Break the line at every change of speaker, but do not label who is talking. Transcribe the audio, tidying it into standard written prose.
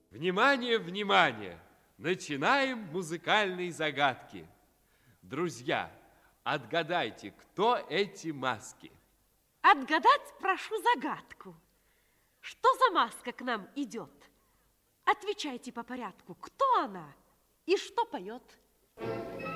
Внимание, внимание! Начинаем музыкальные загадки. Друзья, отгадайте, кто эти маски?
Отгадать прошу загадку. Что за маска к нам идет? Отвечайте по порядку, кто она и что поет?